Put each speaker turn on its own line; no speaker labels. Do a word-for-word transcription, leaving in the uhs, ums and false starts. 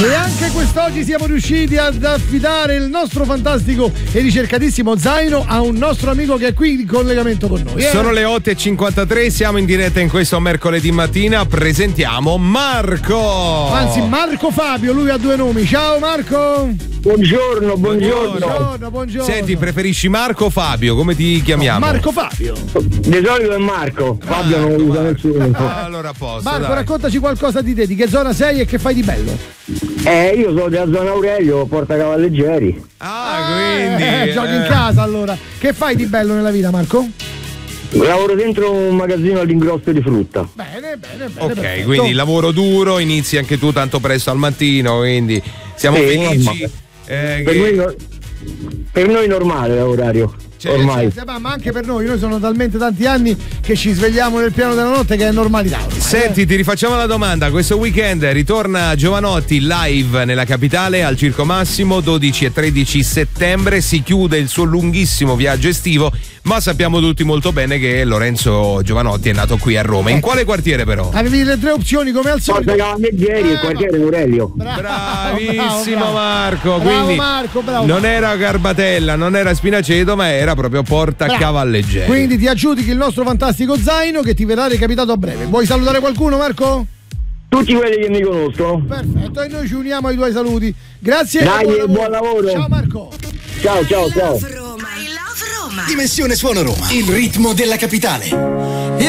E anche quest'oggi siamo riusciti ad affidare il nostro fantastico e ricercatissimo zaino a un nostro amico che è qui in collegamento con noi. Eh?
Sono le otto e cinquantatré, siamo in diretta in questo mercoledì mattina. Presentiamo Marco.
Anzi, Marco Fabio, lui ha due nomi. Ciao Marco.
Buongiorno, buongiorno.
Buongiorno, buongiorno.
Senti, preferisci Marco o Fabio? Come ti chiamiamo?
No, Marco Fabio.
Di solito è Marco, Fabio non lo usa nessuno.
Allora a posto.
Marco,
dai.
raccontaci qualcosa di te, di che zona sei e che fai di bello?
Eh, io sono della zona Aurelio, Porta Cavalleggeri.
Ah, quindi.
Eh, giochi in
eh.
casa allora. Che fai di bello nella vita, Marco?
Lavoro dentro un magazzino all'ingrosso di frutta.
Bene, bene, bene.
Ok,
perfetto.
quindi lavoro duro, inizi anche tu tanto presto al mattino, quindi siamo
Sì,
felici.
vabbè.
eh,
Per
che-
noi, no- per noi normale l'orario,
Cioè,
ormai.
Ma ma anche per noi, noi sono talmente tanti anni che ci svegliamo nel piano della notte che è normalità. ormai, eh.
Senti, ti rifacciamo la domanda. Questo weekend ritorna Giovanotti live nella capitale al Circo Massimo, dodici e tredici settembre. Si chiude il suo lunghissimo viaggio estivo, ma sappiamo tutti molto bene che Lorenzo Giovanotti è nato qui a Roma. In quale quartiere però?
Avevi le tre opzioni come al solito.
Porta Cavalleggeri e
Eh,
quartiere Aurelio.
Bravo,
Bravissimo
bravo, bravo.
Marco.
Bravo,
Quindi
Marco, bravo,
non
Marco.
era Garbatella, non era Spinaceto, ma era proprio Porta
Bravo.
Cavalleggeri.
Quindi ti aggiudichi il nostro fantastico zaino che ti verrà recapitato a breve. Vuoi salutare qualcuno, Marco?
Tutti quelli che mi conoscono.
Perfetto, e noi ci uniamo ai tuoi saluti. Grazie.
Dai,
e
buon lavoro.
Ciao Marco.
Ciao, ciao, ciao.
Roma. I love Roma.
Dimensione Suono Roma, il ritmo della capitale.